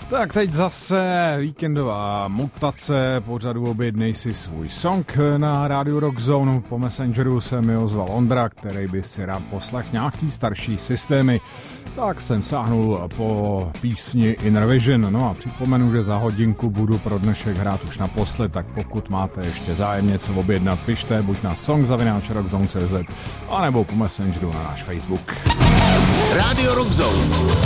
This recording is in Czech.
Tak teď zase víkendová mutace pořadu Objednej si svůj song na rádiu Rock Zone. Po Messengeru se mi ozval Ondra, který by si rád poslech nějaký starší systémy. Tak jsem sáhnul po písni Inner Vision. No a připomenu, že za hodinku budu pro dnešek hrát už naposled, tak pokud máte ještě zájem něco objednat, pište buď na song@rockzone.cz anebo po Messengeru na náš Facebook. Radio Rock Zone.